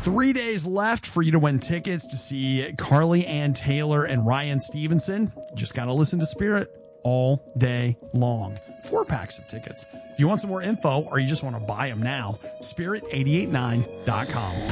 3 days left for you to win tickets to see Carly Ann Taylor and Ryan Stevenson. Just got to listen to Spirit all day long. 4 packs of tickets. If you want some more info or you just want to buy them now, spirit889.com.